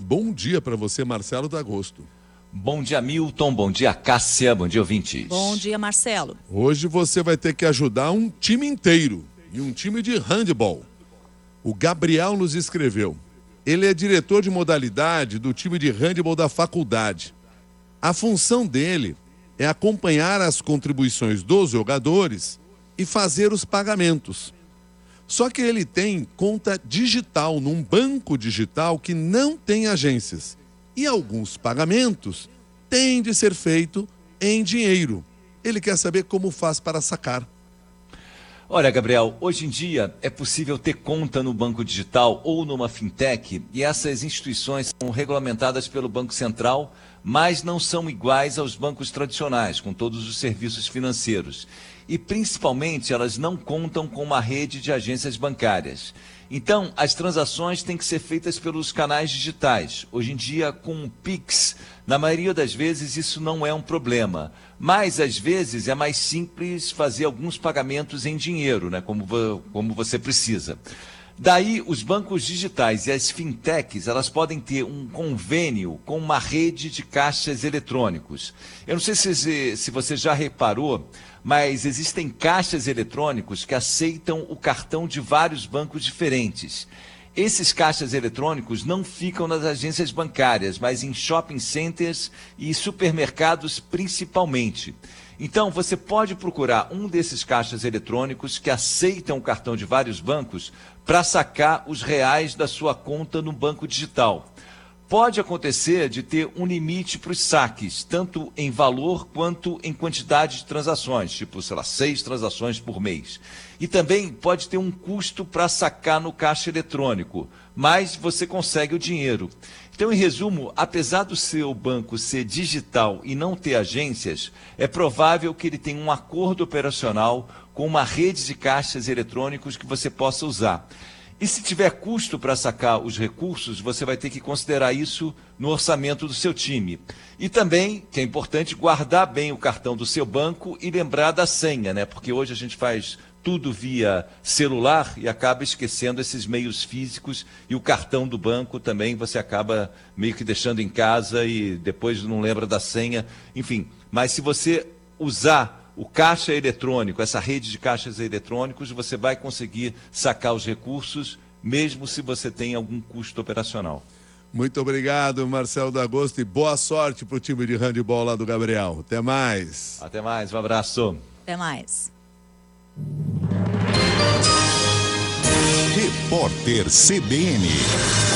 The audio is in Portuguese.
bom dia para você, Marcelo D'Agosto. Bom dia, Milton. Bom dia, Cássia. Bom dia, ouvintes. Bom dia, Marcelo. Hoje você vai ter que ajudar um time inteiro e um time de handebol. O Gabriel nos escreveu. Ele é diretor de modalidade do time de handebol da faculdade. A função dele é acompanhar as contribuições dos jogadores e fazer os pagamentos. Só que ele tem conta digital num banco digital que não tem agências. E alguns pagamentos têm de ser feito em dinheiro. Ele quer saber como faz para sacar. Olha, Gabriel, hoje em dia é possível ter conta no banco digital ou numa fintech e essas instituições são regulamentadas pelo Banco Central, mas não são iguais aos bancos tradicionais, com todos os serviços financeiros. E principalmente elas não contam com uma rede de agências bancárias. Então, as transações têm que ser feitas pelos canais digitais. Hoje em dia, com o Pix, na maioria das vezes isso não é um problema. Mas, às vezes, é mais simples fazer alguns pagamentos em dinheiro, né, como você precisa. Daí, os bancos digitais e as fintechs, elas podem ter um convênio com uma rede de caixas eletrônicos. Eu não sei se você já reparou, mas existem caixas eletrônicos que aceitam o cartão de vários bancos diferentes. Esses caixas eletrônicos não ficam nas agências bancárias, mas em shopping centers e supermercados principalmente. Então, você pode procurar um desses caixas eletrônicos que aceitam o cartão de vários bancos para sacar os reais da sua conta no banco digital. Pode acontecer de ter um limite para os saques, tanto em valor quanto em quantidade de transações, tipo, 6 transações por mês. E também pode ter um custo para sacar no caixa eletrônico, mas você consegue o dinheiro. Então, em resumo, apesar do seu banco ser digital e não ter agências, é provável que ele tenha um acordo operacional com uma rede de caixas eletrônicos que você possa usar. E se tiver custo para sacar os recursos, você vai ter que considerar isso no orçamento do seu time. E também, que é importante, guardar bem o cartão do seu banco e lembrar da senha, né? Porque hoje a gente faz tudo via celular e acaba esquecendo esses meios físicos, e o cartão do banco também você acaba meio que deixando em casa e depois não lembra da senha. Enfim, mas se você usar o caixa eletrônico, essa rede de caixas eletrônicos, você vai conseguir sacar os recursos, mesmo se você tem algum custo operacional. Muito obrigado, Marcelo D'Agosto, e boa sorte para o time de handebol lá do Gabriel. Até mais. Até mais, um abraço. Até mais. Repórter CBN.